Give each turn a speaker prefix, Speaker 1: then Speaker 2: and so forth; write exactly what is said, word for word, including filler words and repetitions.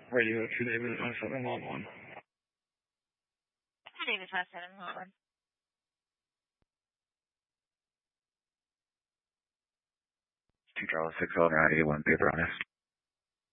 Speaker 1: Radio two David one seven one one.
Speaker 2: David one seven one one.
Speaker 3: Two Charlie six L nine eight one, Paper Honest.